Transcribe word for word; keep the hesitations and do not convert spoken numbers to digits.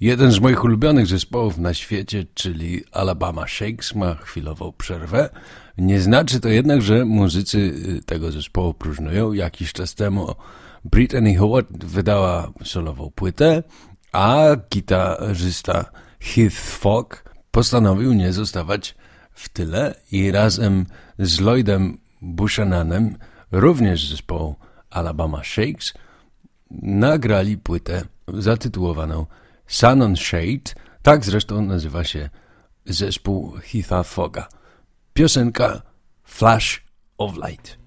Jeden z moich ulubionych zespołów na świecie, czyli Alabama Shakes, ma chwilową przerwę. Nie znaczy to jednak, że muzycy tego zespołu próżnują. Jakiś czas temu Brittany Howard wydała solową płytę, a gitarzysta Heath Fogg postanowił nie zostawać w tyle i razem z Lloydem Buchananem, również z zespołu Alabama Shakes, nagrali płytę zatytułowaną Sun on Shade. Tak zresztą nazywa się zespół Heatha Fogga. Piosenka Flash of Light.